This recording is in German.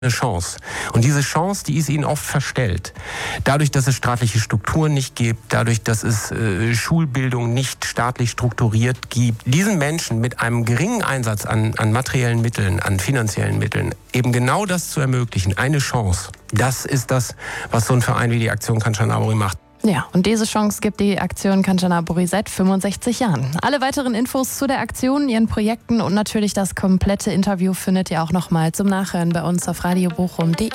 eine Chance. Und diese Chance, die ist ihnen oft verstellt. Dadurch, dass es staatliche Strukturen nicht gibt, dadurch, dass es Schulbildung nicht staatlich strukturiert gibt, diesen Menschen mit einem geringen Einsatz an materiellen Mitteln, an finanziellen Mitteln, eben genau das zu ermöglichen, eine Chance. Das ist das, was so ein Verein wie die Aktion Kanchanaburi macht. Ja, und diese Chance gibt die Aktion Kanchanaburi seit 65 Jahren. Alle weiteren Infos zu der Aktion, ihren Projekten und natürlich das komplette Interview findet ihr auch nochmal zum Nachhören bei uns auf radiobochum.de.